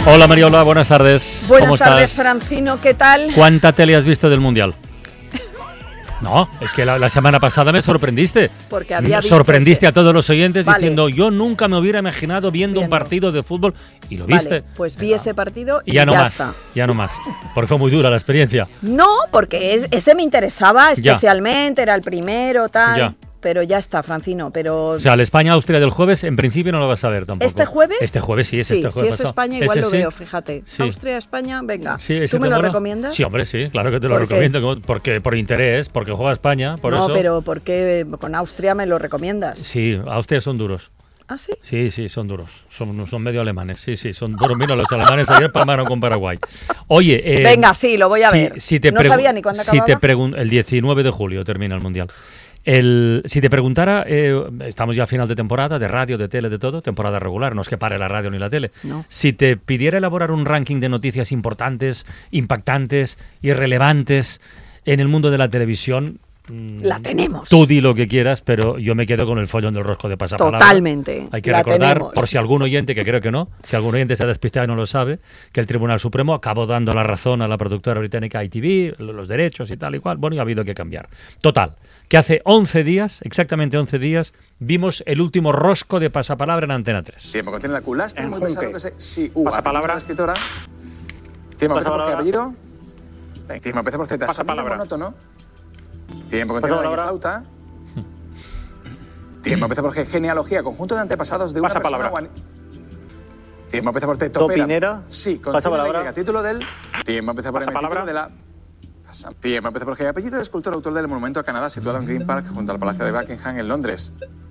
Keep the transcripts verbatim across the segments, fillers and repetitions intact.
Hola Mariola, buenas tardes. Buenas ¿Cómo tardes, estás? Francino, ¿qué tal? ¿Cuánta tele has visto del Mundial? No, es que la, la semana pasada me sorprendiste. Porque había visto Sorprendiste ese. a todos los oyentes Vale. diciendo, yo nunca me hubiera imaginado viendo, Viendo. un partido de fútbol. Y lo viste. Vale, pues vi ese partido y Y ya no ya más, está. ya no más. Porque fue muy dura la experiencia. No, porque es- ese me interesaba Ya. especialmente, era el primero, tal. Ya. Pero ya está, Francino, pero... O sea, el España-Austria del jueves, en principio no lo vas a ver tampoco. ¿Este jueves? Este jueves sí, es sí, este jueves si es pasado. España igual Ese lo sí. veo, fíjate. Sí. Austria, España, venga. Sí, ¿ese ¿Tú me te lo mola? recomiendas? Sí, hombre, sí, claro que te lo ¿Por qué? recomiendo. como- Porque por interés, porque juega España, por no, eso. pero ¿por qué con Austria me lo recomiendas? Sí, Austria son duros. ¿Ah, sí? Sí, sí, son duros. Son, son medio alemanes. Sí, sí, son duros. Mira, los alemanes ayer palmaron con Paraguay. Oye, eh, Venga, sí, lo voy a si- ver. si te No pregu- sabía ni cuándo si te acababa. pregun- El diecinueve de julio termina el Mundial. El, si te preguntara, eh, estamos ya a final de temporada, de radio, de tele, de todo, temporada regular, no es que pare la radio ni la tele. No. Si te pidiera elaborar un ranking de noticias importantes, impactantes y relevantes en el mundo de la televisión, mm, La tenemos. tú di lo que quieras, pero yo me quedo con el follón del rosco de pasapalabra. Totalmente. Hay que la recordar, tenemos. por si algún oyente, que creo que no, si algún oyente se ha despistado y no lo sabe, que el Tribunal Supremo acabó dando la razón a la productora británica I T V, los derechos y tal y cual. Bueno, y ha habido que cambiar. Total, que hace once días, exactamente once días, vimos el último rosco de pasapalabra en Antena tres. Tiempo, contiene la culasta, En muy Junque. pesado que sé. Sí, U, Pasapalabra. apellido de la escritora. Tiempo, empieza por Pasapalabra. G, apellido. Venga, Tiempo, empieza por Z, sonido Pasapalabra. monótono. Tiempo, contiene la Pasapalabra. flauta. Tiempo, empieza por G, genealogía, conjunto de antepasados de una Pasapalabra. persona o ani- Tiempo, empieza por T, topera. Topinera. Sí, contiene Pasapalabra. la Y, título del... Tiempo, empieza por M, Pasapalabra. título de la... Pasa- Tiempo, empieza por G, apellido del escultor autor del monumento a Canadá situado en Green Park junto al Palacio de Buckingham en Londres.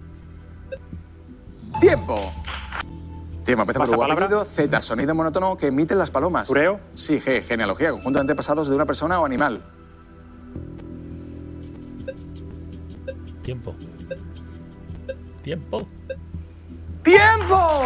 Tiempo. Tiempo, empieza por U, Pasapalabra. apellido, Z, sonido monótono que emiten las palomas. Ureo. Sí, G, genealogía, conjunto de antepasados de una persona o animal. Tiempo. Tiempo. ¡Tiempo!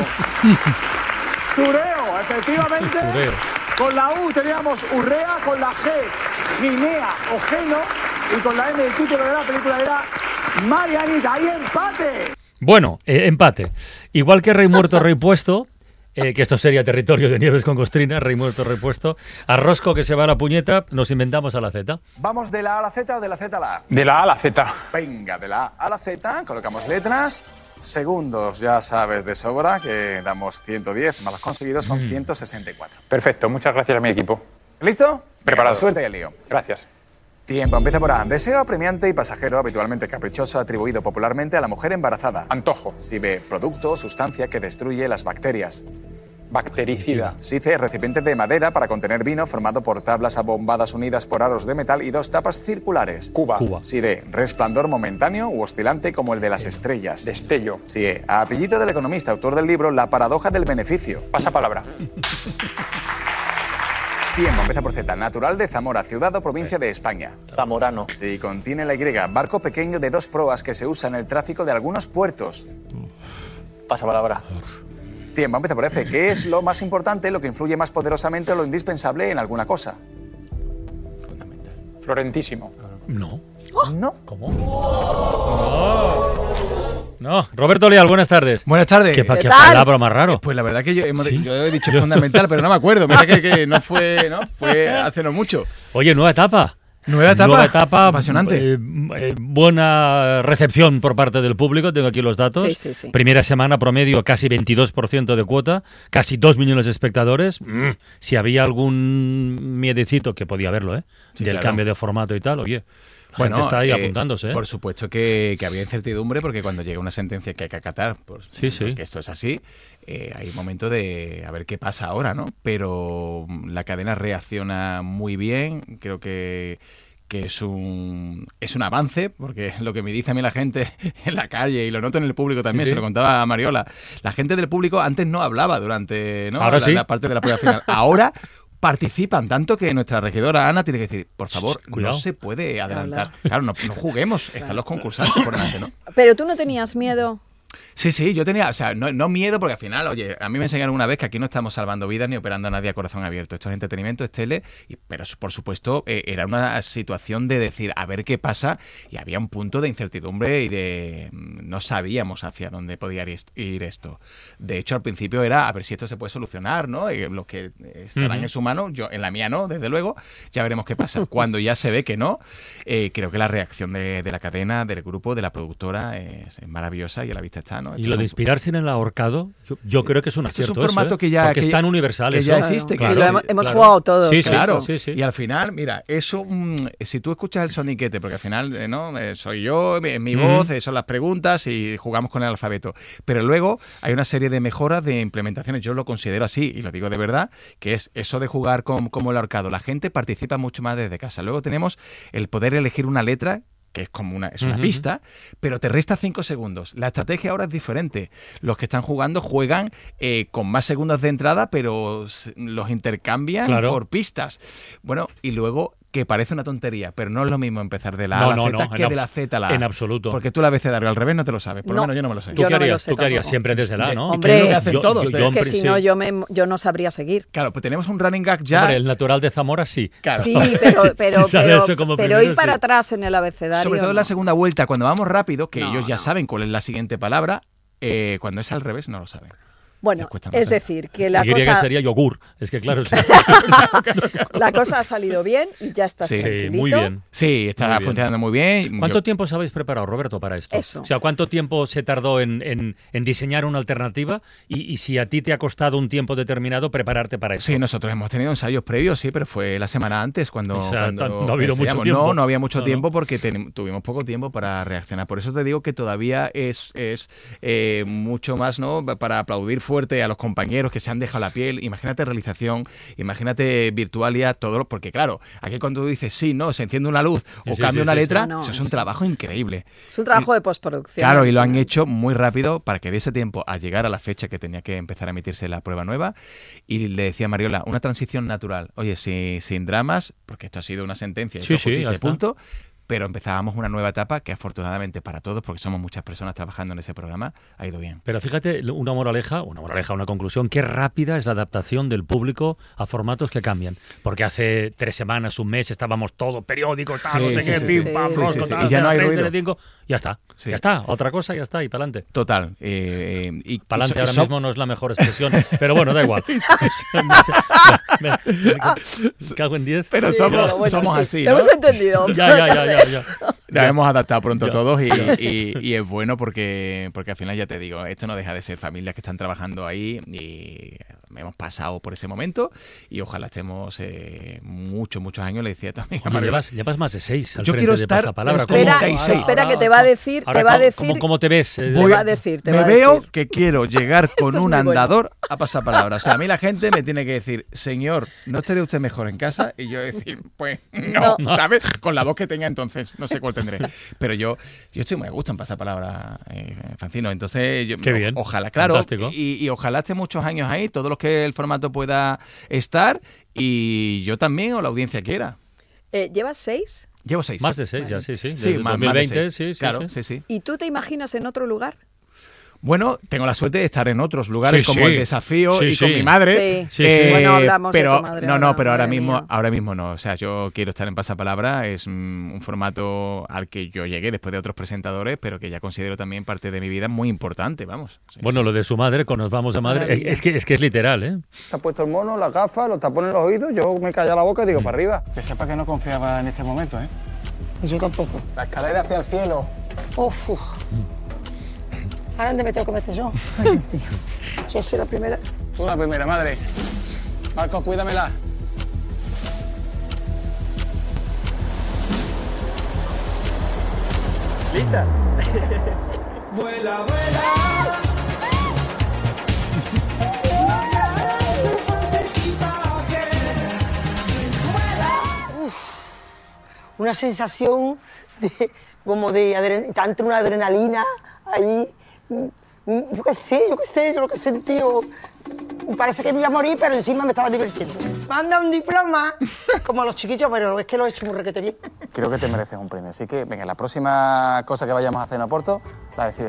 Zureo, efectivamente. Zureo. Con la U teníamos Urrea, con la G, Ginea o Geno, y con la M el título de la película era Marianita. ¡Hay empate! Bueno, eh, empate. Igual que Rey Muerto, Rey Puesto, eh, que esto sería territorio de Nieves con Costrina, Rey Muerto, Rey Puesto, a Rosco que se va a la puñeta, nos inventamos a la Z. ¿Vamos de la A a la Z o de la Z a la A? De la A a la Z. Venga, de la A a la Z, colocamos letras. Segundos, ya sabes de sobra que damos ciento diez, más los conseguidos son ciento sesenta y cuatro. Perfecto, muchas gracias a mi equipo. ¿Listo? Preparado. Venga, suerte y el lío. Gracias. Tiempo, empieza por A. Deseo apremiante y pasajero, habitualmente caprichoso, atribuido popularmente a la mujer embarazada. Antojo. Si B, producto o sustancia que destruye las bacterias. Bactericida. Si C, recipiente de madera para contener vino formado por tablas abombadas unidas por aros de metal y dos tapas circulares. Cuba. Cuba. Si D, resplandor momentáneo u oscilante como el de las estrellas. Destello. Si E, apellido del economista, autor del libro La paradoja del beneficio. Pasapalabra. Tiempo, empieza por Z, natural de Zamora, ciudad o provincia de España. Zamorano. Si contiene la Y, barco pequeño de dos proas que se usa en el tráfico de algunos puertos. Pasapalabra. Tiempo, empieza por F. ¿Qué es lo más importante, lo que influye más poderosamente o lo indispensable en alguna cosa? Florentísimo. No. No. ¿Cómo? No. No. Roberto Leal, buenas tardes. Buenas tardes. ¿Qué, pa- ¿Qué qué tal? palabra más raro? Pues la verdad que yo, hemos- ¿Sí? yo he dicho fundamental, pero no me acuerdo. Mira que, que no fue, ¿no? Fue hace no mucho. Oye, nueva etapa. Nueva etapa. Nueva etapa. Apasionante. eh, eh, buena recepción por parte del público. Tengo aquí los datos. Sí, sí, sí. Primera semana promedio casi veintidós por ciento de cuota. Casi dos millones de espectadores. Mm, si había algún miedecito, que podía haberlo, ¿eh? Sí, Del claro. cambio de formato y tal. Oye, la Bueno, gente está ahí eh, apuntándose, ¿eh? Por supuesto que, que había incertidumbre porque cuando llega una sentencia que hay que acatar, pues, Sí, sí. porque esto es así, eh, hay un momento de a ver qué pasa ahora, ¿no? Pero mm, la cadena reacciona muy bien, creo que que es un es un avance, porque lo que me dice a mí la gente en la calle, y lo noto en el público también, Sí, sí. se lo contaba a Mariola, la gente del público antes no hablaba durante, ¿no? Ahora la, sí. la parte de la prueba final. Ahora participan tanto que nuestra regidora Ana tiene que decir, por favor, Shh, cuidado. no se puede adelantar. Claro, no, no juguemos, están los concursantes por delante, ¿no? Pero tú no tenías miedo. Sí, sí, yo tenía, o sea, no, no miedo porque al final, oye, a mí me enseñaron una vez que aquí no estamos salvando vidas ni operando a nadie a corazón abierto. Esto es entretenimiento, es tele, y, pero por supuesto eh, era una situación de decir, a ver qué pasa, y había un punto de incertidumbre y de no sabíamos hacia dónde podía ir esto. De hecho, al principio era a ver si esto se puede solucionar, ¿no? Y los que estarán uh-huh. en su mano, yo en la mía no, desde luego, ya veremos qué pasa. Cuando ya se ve que no, eh, creo que la reacción de, de la cadena, del grupo, de la productora es, es maravillosa y a la vista está, ¿no? Y lo de inspirarse en el ahorcado, yo, yo creo que es un acierto. Es un formato eso, ¿eh? que ya... Porque que es tan universal. Que eso. ya existe. Claro. Que y lo hemos, hemos claro. jugado todos. Sí, claro. sí, sí, sí. Y al final, mira, eso, mmm, si tú escuchas el soniquete, porque al final, eh, ¿no? Eh, soy yo, mi, mi mm. voz, eh, son las preguntas y jugamos con el alfabeto. Pero luego hay una serie de mejoras, de implementaciones, yo lo considero así, y lo digo de verdad, que es eso de jugar con, como el ahorcado. La gente participa mucho más desde casa. Luego tenemos el poder elegir una letra, que es como una, es una uh-huh. pista, pero te resta cinco segundos. La estrategia ahora es diferente. Los que están jugando juegan eh, con más segundos de entrada, pero los intercambian claro. por pistas. Bueno, y luego que parece una tontería, pero no es lo mismo empezar de la no, A a la no, Z no, que de la Z a la A. En absoluto. Porque tú el abecedario al revés no te lo sabes. Por lo no, menos yo no me lo sé. ¿Tú qué no harías? sé ¿Tú qué harías? Tampoco. Siempre desde la A, ¿no? Hombre, ¿Qué es lo que hacen yo, todos? Yo, yo, es que si no, yo, me, yo no sabría seguir. Claro, pues tenemos un running gag ya. Hombre, el natural de Zamora sí. Claro. Sí, pero, pero, si pero, eso como pero primero, ir para sí. atrás en el abecedario. Sobre todo en no. la segunda vuelta, cuando vamos rápido, que no, ellos ya no. saben cuál es la siguiente palabra, eh, cuando es al revés no lo saben. Bueno, es decir, que la Yo diría cosa... que sería yogur. Es que claro... Sí. La cosa ha salido bien y ya está sí. tranquilito. Sí, muy bien. Sí, está muy bien. funcionando muy bien. ¿Cuánto Yo... tiempo os habéis preparado, Roberto, para esto? Eso. O sea, ¿cuánto tiempo se tardó en, en, en diseñar una alternativa y, y si a ti te ha costado un tiempo determinado prepararte para esto? Sí, nosotros hemos tenido ensayos previos, sí, pero fue la semana antes cuando... O sea, cuando no ha habido mucho tiempo. No, no había mucho no, tiempo no. porque ten, tuvimos poco tiempo para reaccionar. Por eso te digo que todavía es, es eh, mucho más, ¿no? Para aplaudir fuerte a los compañeros que se han dejado la piel. Imagínate realización, imagínate Virtualia, todo lo, porque claro, aquí cuando tú dices sí, no, se enciende una luz o sí, cambia sí, una sí, letra, sí. No, no, eso es sí. un trabajo increíble. Es un trabajo y, de postproducción. Claro, y lo han hecho muy rápido para que diese tiempo a llegar a la fecha que tenía que empezar a emitirse la prueba nueva. Y le decía a Mariola, una transición natural. Oye, si, sin dramas, porque esto ha sido una sentencia, sí, esto sí, justicia, ya está. punto. Pero empezábamos una nueva etapa que afortunadamente para todos, porque somos muchas personas trabajando en ese programa, ha ido bien. Pero fíjate, una moraleja, una moraleja, una conclusión, qué rápida es la adaptación del público a formatos que cambian. Porque hace tres semanas, un mes, estábamos todos periódicos, tal, Sí, no sé sí, qué, sí, pim, sí, pam, sí, rosco, sí, tal, y ya no hay tres, ruido. cinco, ya está, Sí. ya está, otra cosa, ya está, y para adelante. Total. Eh, y, Para adelante y ahora so- mismo no es la mejor expresión, pero bueno, da igual. Me, me- me cago en diez. Pero Sí, somos, pero bueno, somos sí, así, te ¿no? hemos entendido. Ya, ya, ya, ya, ya. Nos hemos adaptado pronto Ya. todos y, y- y es bueno porque, porque al final ya te digo, esto no deja de ser familias que están trabajando ahí y hemos pasado por ese momento y ojalá estemos eh, muchos, muchos años. Le decía también a Oye, Mariola, llevas, llevas más de seis al Yo frente quiero de estar Pasapalabra. en ¿Cómo- Espera, treinta y seis. espera que te va a decir, Ahora, te va a ¿cómo- decir, ¿cómo, cómo te ves? Eh, te Voy- va a decir, te me va a veo decir. que quiero llegar con es un muy bueno. andador a pasapalabra. O sea, a mí la gente me tiene que decir, señor, ¿no estaría usted mejor en casa? Y yo decir, pues no, No. ¿sabes? Con la voz que tenga entonces, no sé cuál tendré. Pero yo, yo estoy muy a gusto en pasapalabra, eh, Francino. Entonces, yo, Qué bien. o- ojalá, claro, Fantástico. y, y ojalá esté muchos años ahí, todos los que el formato pueda estar, y yo también o la audiencia quiera. Eh, ¿Llevas seis? Llevo seis. Más de seis ya, sí, sí. Sí, Desde más, dos mil más de veinte, seis. sí, sí. Claro, sí. sí, sí. ¿Y tú te imaginas en otro lugar? Bueno, tengo la suerte de estar en otros lugares Sí, como sí. el Desafío Sí, y con sí. mi madre. Sí. Sí, sí. Eh, Bueno, hablamos de pero, tu madre No, no, ahora, pero ahora madre mismo, mía. ahora mismo no. O sea, yo quiero estar en Pasapalabra. Es mm, un formato al que yo llegué después de otros presentadores, pero que ya considero también parte de mi vida muy importante, vamos. Sí, Bueno, lo de su madre, cuando nos vamos a madre, Maravilla. es que, es que es literal, ¿eh? Se ha puesto el mono, las gafas, los tapones en los oídos, yo me calla la boca y digo para arriba. Que sepa que no confiaba en este momento, ¿eh? Yo tampoco. La escalera hacia el cielo. Uf, uf. Ahora dónde me tengo que meter yo. Yo soy la primera. Tú la primera, madre. Marcos, cuídamela. ¿Lista? Una sensación de, como de adren- tanto una adrenalina ahí. Mm, mm, Yo qué sé, yo qué sé, yo lo que he sentido. Parece que me iba a morir, pero encima me estaba divirtiendo. Manda un diploma, como a los chiquillos, pero es que lo he hecho muy requete bien. Creo que te mereces un premio, así que venga, la próxima cosa que vayamos a hacer en Oporto la decides tú.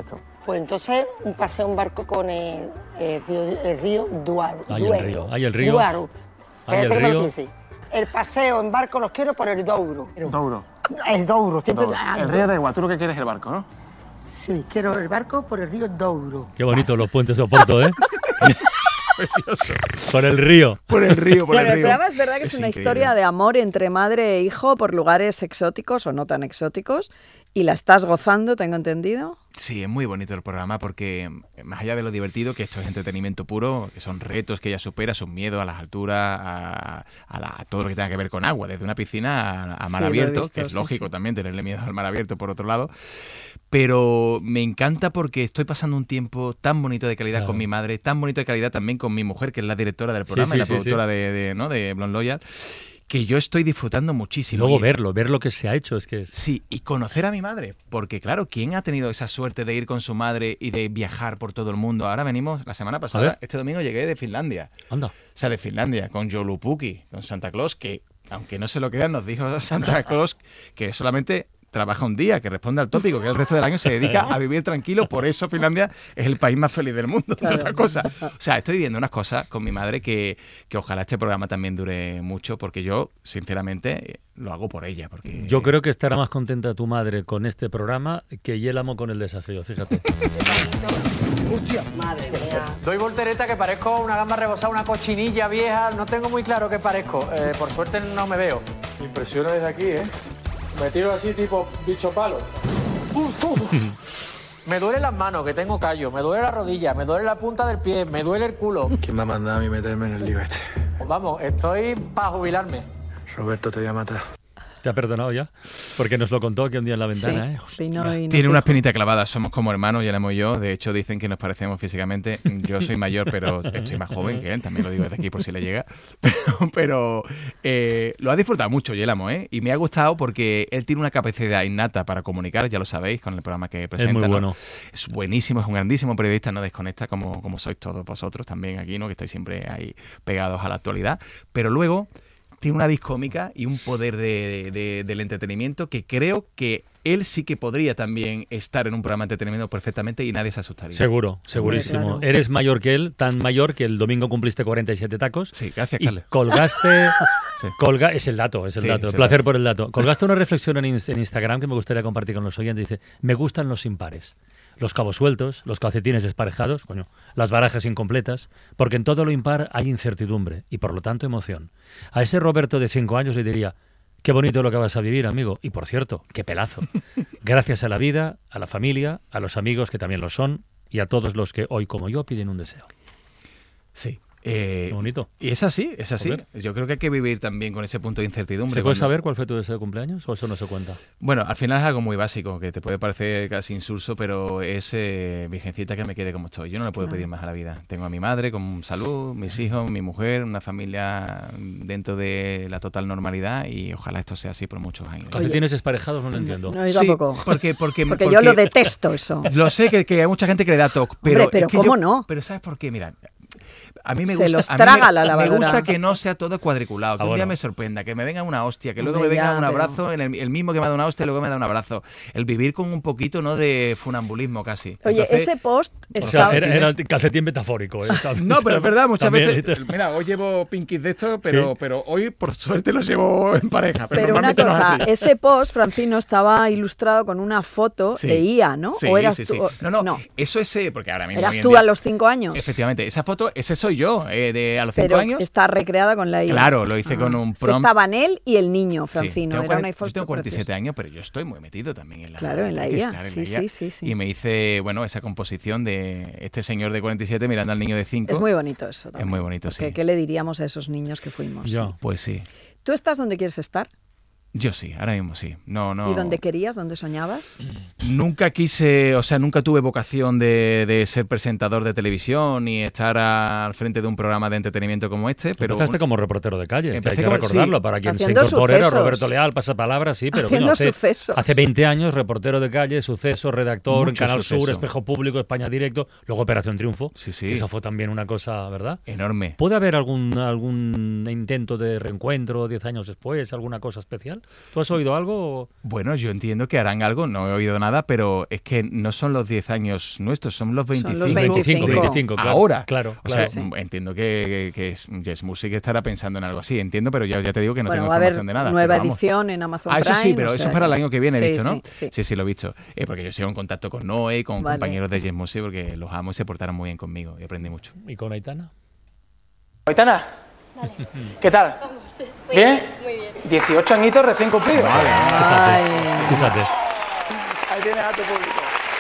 Pues entonces un paseo en barco con el, el río, el río Duaro. Hay el Duero. río, hay el río. Duaro. Hay el Espérate que me lo río. piense. El paseo en barco los quiero por el Douro. Douro. El Douro, siempre Douro. ando. El río da igual, tú lo que quieres es el barco, ¿no? Sí, quiero el barco por el río Douro. Qué bonito los puentes de Oporto, ¿eh? Precioso. Por el río. Por el río, por Bueno, el el río. programa es verdad que es, Es una increíble. historia de amor entre madre e hijo por lugares exóticos o no tan exóticos. Y la estás gozando, tengo entendido. Sí, es muy bonito el programa porque más allá de lo divertido, que esto es entretenimiento puro, que son retos que ella supera, sus miedos a las alturas, a, a, la- a todo lo que tenga que ver con agua, desde una piscina a, a mar Sí, lo he abierto, visto, que es sí, lógico sí. también tenerle miedo al mar abierto por otro lado. Pero me encanta porque estoy pasando un tiempo tan bonito de calidad Claro. con mi madre, tan bonito de calidad también con mi mujer, que es la directora del programa sí, y la sí, productora sí. de, de, ¿no? de Blonde Loyal, que yo estoy disfrutando Y muchísimo. luego Y- verlo, ver lo que se ha hecho, es que es... Sí, y conocer a mi madre, porque claro, ¿quién ha tenido esa suerte de ir con su madre y de viajar por todo el mundo? Ahora venimos, la semana A pasada, ver. este domingo llegué de Finlandia, Anda. o sea, de Finlandia, con Joulupuki, con Santa Claus, que aunque no se lo crean, nos dijo Santa Claus que solamente trabaja un día, que responde al tópico, que el resto del año se dedica a vivir tranquilo, por eso Finlandia es el país más feliz del mundo, entre Claro. otras cosas. O sea, estoy viviendo unas cosas con mi madre que, que ojalá este programa también dure mucho, porque yo, sinceramente, eh, lo hago por ella. Porque Yo creo que estará más contenta tu madre con este programa que Yélamo con el desafío, fíjate. Madre mía. Doy voltereta que parezco una gamba rebozada, una cochinilla vieja. No tengo muy claro qué parezco. Eh, por suerte no me veo. Impresiona desde aquí, ¿eh? Me tiro así tipo bicho palo. Me duelen las manos, que tengo callo. Me duele la rodilla, me duele la punta del pie, me duele el culo. ¿Quién me ha mandado a mí meterme en el lío este? Vamos, estoy para jubilarme. Roberto te voy a matar. ¿Te ha perdonado ya? Porque nos lo contó aquí un día en la ventana, ¿eh? Sí, vino y nos Tiene una dijo. espinita clavada, somos como hermanos, Yélamo y yo. De hecho, dicen que nos parecemos físicamente. Yo soy mayor, pero estoy más joven que él. También lo digo desde aquí por si le llega. Pero, pero, eh, lo ha disfrutado mucho, Yélamo, ¿eh? Y me ha gustado porque él tiene una capacidad innata para comunicar, ya lo sabéis, con el programa que presenta. muy ¿no? bueno. Es buenísimo, es un grandísimo periodista, no desconecta como, como sois todos vosotros también aquí, ¿no? Que estáis siempre ahí pegados a la actualidad. Pero luego tiene una discómica y un poder de, de- del entretenimiento que creo que él sí que podría también estar en un programa de entretenimiento perfectamente y nadie se asustaría. Seguro, segurísimo. claro. Eres mayor que él, tan mayor que el domingo cumpliste cuarenta y siete tacos. Sí, gracias, Y Carles. colgaste... Sí. Colga, es el dato, es el Sí, dato. es el Placer dato. por el dato. Colgaste una reflexión en, ins- en Instagram que me gustaría compartir con los oyentes. Dice, me gustan los impares. Los cabos sueltos, los calcetines desparejados, coño, las barajas incompletas, porque en todo lo impar hay incertidumbre y por lo tanto emoción. A ese Roberto de cinco años le diría, qué bonito lo que vas a vivir, amigo. Y por cierto, qué pelazo. Gracias a la vida, a la familia, a los amigos que también lo son y a todos los que hoy como yo piden un deseo. Sí. Eh, Qué bonito. y es así, es así. Joder. Yo creo que hay que vivir también con ese punto de incertidumbre. ¿Se puede cuando- saber cuál fue tu deseo de cumpleaños o eso no se cuenta? Bueno, al final es algo muy básico, que te puede parecer casi insulso, pero es eh, virgencita que me quede como estoy. Yo no le puedo pedir más a la vida. Tengo a mi madre con salud, mis hijos, mi mujer, una familia dentro de la total normalidad y ojalá esto sea así por muchos años. Calcetines desparejados no lo entiendo. No, yo Sí, tampoco. porque, porque, Porque yo lo detesto eso. Lo sé que, que hay mucha gente que le da toque, pero, Hombre, pero es que ¿cómo yo- no? Pero ¿sabes por qué? Mira, a mí me Se gusta, los a mí traga me, la me lavadora. gusta que no sea todo cuadriculado, que Ah, un día bueno. me sorprenda, que me venga una hostia, que luego Hombre, me venga ya, un pero- abrazo, en el, el mismo que me ha dado una hostia, luego me da un abrazo. El vivir con un poquito, ¿no?, de funambulismo casi. Oye, Entonces, ese post O sea, estaba... hacer- era el calcetín metafórico. ¿eh? no, pero es verdad, muchas También, veces. literal. Mira, hoy llevo pinkies de estos, pero, Sí. pero hoy por suerte los llevo en pareja. Pero, Pero una normalmente no es cosa, así. ese post, Francino, estaba ilustrado con una foto Sí. de I A, ¿no? Sí, ¿O eras sí, tú? sí. o- No, no, eso es eh, porque ahora mismo. ¿Eras hoy en tú día- a los cinco años? Efectivamente, esa foto, ese soy yo, eh, de a los cinco Pero años. está recreada con la I A. Claro, lo hice Ah. con un Es que prompt. estaban él y el niño, Sí, Francino. tengo Era cuarenta una yo foto tengo cuarenta y siete preciosa. años, pero yo estoy muy metido también en la Claro, en la hay que I A. estar en Sí, la I A. sí, sí, sí. Y me hice, bueno, esa composición de este señor de cuarenta y siete mirando al niño de cinco. Es muy bonito eso también. muy bonito, Porque sí. ¿qué le diríamos a esos niños que fuimos? Yo. Pues sí. ¿Tú estás donde quieres estar? Yo sí, ahora mismo sí. No, no. ¿Y dónde querías? ¿Dónde soñabas? Nunca quise, o sea, nunca tuve vocación de, de ser presentador de televisión ni estar a- al frente de un programa de entretenimiento como este, pero Empezaste como reportero de calle, que hay Empecé que como- recordarlo sí. para quien Haciendo se incorpore. Era sucesos. Roberto Leal, pasapalabra, sí, pero Haciendo bueno, hace, sucesos. hace veinte años, reportero de calle, suceso, redactor, en Mucho Canal suceso. Sur, Espejo Público, España Directo, luego Operación Triunfo, Sí, sí. que esa fue también una cosa, ¿verdad? enorme. ¿Puede haber algún, algún intento de reencuentro diez años después, alguna cosa especial? ¿Tú has oído algo? O... Bueno, yo entiendo que harán algo, no he oído nada, pero es que no son los diez años nuestros, son los veinticinco. Son los veinticinco. veinticinco, claro. Ahora. Claro, O claro. sea, entiendo que, que, que Yes Music estará pensando en algo así, entiendo, pero ya, ya te digo que no bueno, tengo va a haber información de nada. nueva pero vamos. edición en Amazon Ah, Prime. eso sí, pero o eso sea, es para el año que viene, he sí, dicho, ¿no? Sí, sí. sí, sí, lo he visto. Eh, porque yo sigo en contacto con Noé, con Vale. compañeros de Yes Music, porque los amo y se portaron muy bien conmigo y aprendí mucho. ¿Y con Aitana? Aitana, ¿qué tal? Muy ¿Bien? bien, muy bien. dieciocho añitos recién cumplidos. Ay. Fíjate. Ahí tienes a tu público.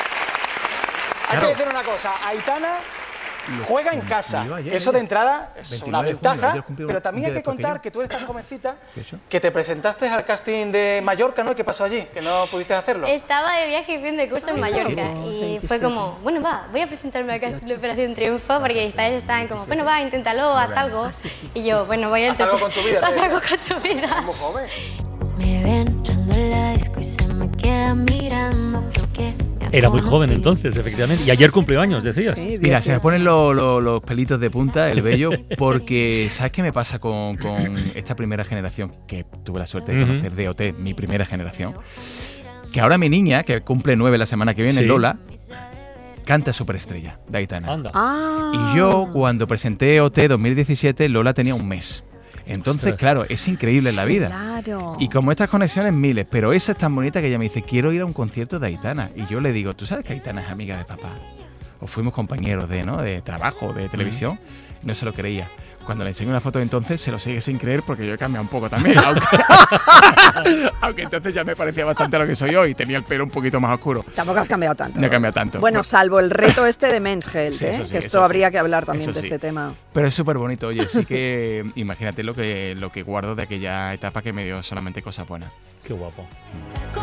Hay Claro. que decir una cosa, Aitana juega en casa. cumplió ayer, Eso de ella. entrada es una veintinueve de junio, ventaja, ayer cumplió pero un también día hay que después que contar yo. que tú eres tan jovencita ¿Qué eso? que te presentaste al casting de Mallorca, ¿no? ¿Qué pasó allí? Que no pudiste hacerlo. Estaba de viaje y fin de curso en Mallorca y fue como, bueno, va, voy a presentarme al casting de Operación Triunfo porque mis padres estaban como, bueno, va, inténtalo, haz algo. Y yo, bueno, voy a Haz algo con tu vida, Haz te algo decía. con tu vida. Muy joven. Me ven entrando en la disco y se me queda mirando, creo que me ha Era muy joven conocido. entonces, efectivamente. Y ayer cumplió años, decías. Sí, Mira, se me dieciocho. ponen lo- lo- los pelitos de punta, el vello, porque ¿sabes qué me pasa con, con esta primera generación que tuve la suerte de Ujú. conocer de O T, mi primera generación? Que ahora mi niña, que cumple nueve la semana que viene, Sí. Lola, canta Superestrella, de Aitana. Anda. Ah. Y yo, cuando presenté O T dos mil diecisiete, Lola tenía un mes. Entonces, Ostras. claro, es increíble en la vida. Claro. Y como estas conexiones, miles, pero esa es tan bonita que ella me dice, quiero ir a un concierto de Aitana. Y yo le digo, ¿tú sabes que Aitana es amiga de papá? O fuimos compañeros de, ¿no? de trabajo, de televisión. No se lo creía. Cuando le enseñé una foto de entonces, se lo sigue sin creer porque yo he cambiado un poco también. Aunque, aunque entonces ya me parecía bastante a lo que soy hoy. Tenía el pelo un poquito más oscuro. Tampoco has cambiado tanto. No he cambiado tanto. Bueno, Pues- salvo el reto este de Men's Health, Sí, ¿eh? eso sí, que eso esto sí. habría que hablar también Eso de sí. este tema. Pero es súper bonito, oye, sí que imagínate lo que, lo que guardo de aquella etapa que me dio solamente cosas buenas. Qué guapo. Con